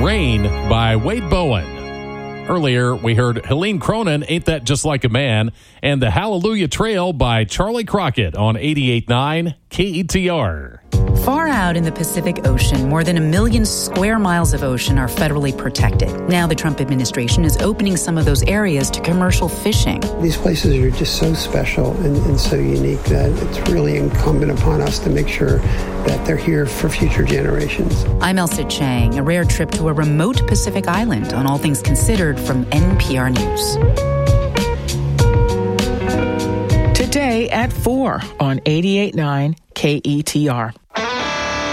Rain by Wade Bowen. Earlier, we heard Helene Cronin, Ain't That Just Like a Man, and The Hallelujah Trail by Charlie Crockett on 88.9 KETR. Far out in the Pacific Ocean, more than 1 million square miles of ocean are federally protected. Now the Trump administration is opening some of those areas to commercial fishing. These places are just so special and so unique that it's really incumbent upon us to make sure that they're here for future generations. I'm Elsa Chang, a rare trip to a remote Pacific island on All Things Considered from NPR News. Today at 4 on 88.9 KETR.